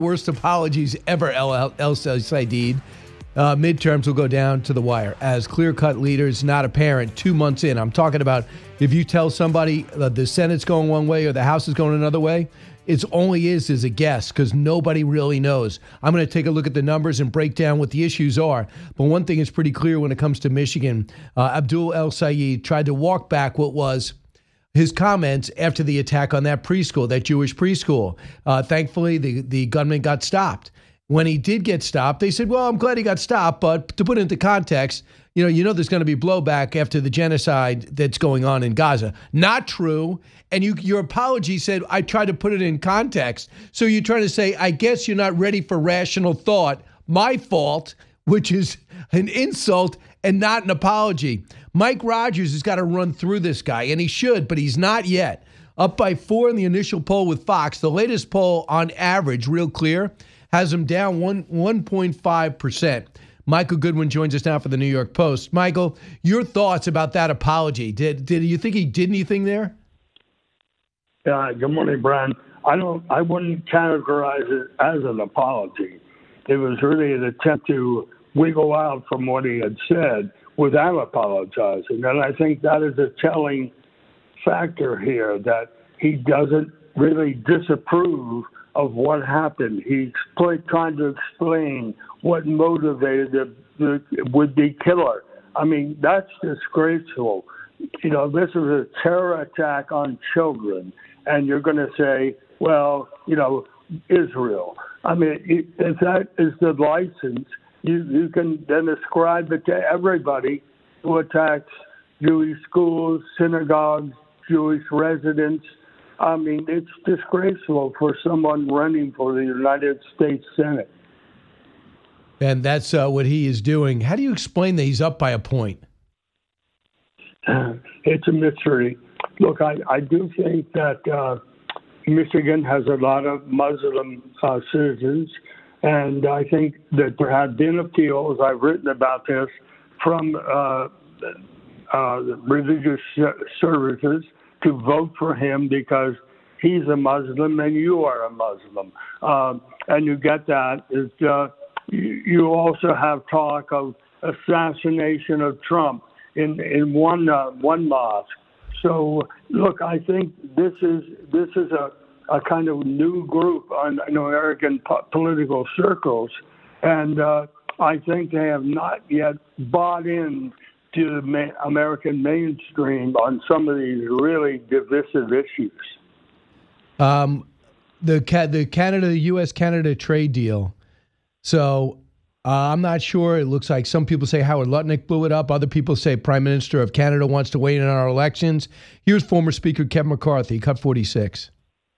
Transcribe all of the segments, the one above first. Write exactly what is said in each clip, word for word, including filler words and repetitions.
Worst apologies ever, El, El, El Saidid. Uh, midterms will go down to the wire. As clear-cut leaders, not apparent, two months in. I'm talking about if you tell somebody that the Senate's going one way or the House is going another way, it's only is as a guess because nobody really knows. I'm going to take a look at the numbers and break down what the issues are. But one thing is pretty clear when it comes to Michigan. Uh, Abdul El Sayed tried to walk back what was his comments after the attack on that preschool, that Jewish preschool. Uh, thankfully, the, the gunman got stopped. When he did get stopped, they said, well, I'm glad he got stopped, but to put it into context, you know, you know there's going to be blowback after the genocide that's going on in Gaza. Not true. And you, your apology said, I tried to put it in context. So you're trying to say, I guess you're not ready for rational thought. My fault, which is an insult and not an apology. Mike Rogers has got to run through this guy, and he should, but he's not yet. Up by four in the initial poll with Fox. The latest poll on average, real clear, has him down one, 1.5 percent. Michael Goodwin joins us now for the New York Post. Michael, your thoughts about that apology. Did did you think he did anything there? Uh, good morning, Brian. I don't. I wouldn't categorize it as an apology. It was really an attempt to wiggle out from what he had said without apologizing. And I think that is a telling factor here, that he doesn't really disapprove of what happened. He's trying to explain what motivated the, the would-be killer. I mean, that's disgraceful. You know, this is a terror attack on children, and you're going to say, well, you know, Israel. I mean, if that is the license, you, you can then ascribe it to everybody who attacks Jewish schools, synagogues, Jewish residents. I mean, it's disgraceful for someone running for the United States Senate. And that's uh, what he is doing. How do you explain that he's up by a point? Uh, it's a mystery. Look, I, I do think that uh, Michigan has a lot of Muslim uh, citizens, and I think that there have been appeals, I've written about this, from uh, uh, religious services to vote for him because he's a Muslim and you are a Muslim. Um, and you get that. It's, uh, you, you also have talk of assassination of Trump in, in one, uh, one mosque. So, look, I think this is this is a, a kind of new group on, in American po- political circles, and uh, I think they have not yet bought in to the ma- American mainstream on some of these really divisive issues. Um, the the Canada, U S Canada trade deal. So uh, I'm not sure. It looks like some people say Howard Lutnick blew it up. Other people say Prime Minister of Canada wants to weigh in on our elections. Here's former Speaker Kevin McCarthy, cut forty-six.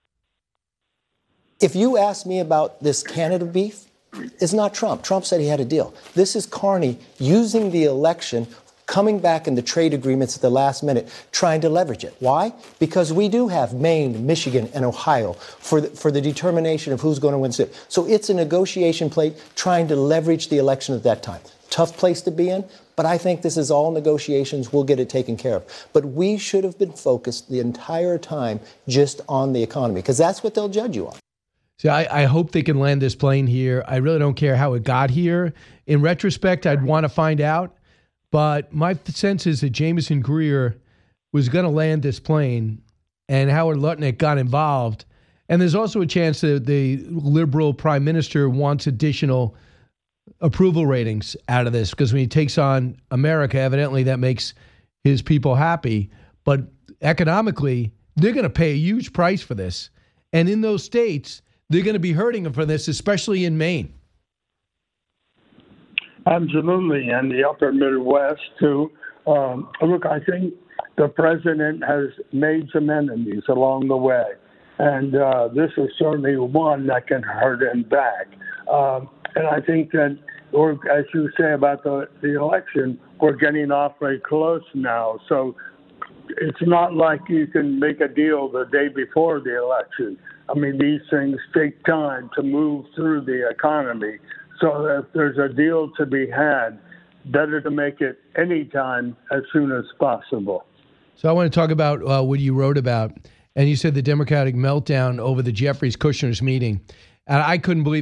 If you ask me about this Canada beef, it's not Trump. Trump said he had a deal. This is Carney using the election, coming back in the trade agreements at the last minute, trying to leverage it. Why? Because we do have Maine, Michigan, and Ohio for the, for the determination of who's going to win. So it's a negotiation plate trying to leverage the election at that time. Tough place to be in, but I think this is all negotiations. We'll get it taken care of. But we should have been focused the entire time just on the economy, because that's what they'll judge you on. See, I, I hope they can land this plane here. I really don't care how it got here. In retrospect, I'd want to find out. But my sense is that Jameson Greer was going to land this plane and Howard Lutnick got involved. And there's also a chance that the liberal prime minister wants additional approval ratings out of this, because when he takes on America, evidently that makes his people happy. But economically, they're going to pay a huge price for this. And in those states, they're going to be hurting them for this, especially in Maine. Absolutely, and the upper Midwest, too. Um, look, I think the president has made some enemies along the way, and uh, this is certainly one that can hurt him back. Um, and I think that, or as you say about the, the election, we're getting awfully close now. So it's not like you can make a deal the day before the election. I mean, these things take time to move through the economy. So if there's a deal to be had, better to make it any time as soon as possible. So I want to talk about uh, what you wrote about. And you said the Democratic meltdown over the Jeffries Kushner's meeting. And I couldn't believe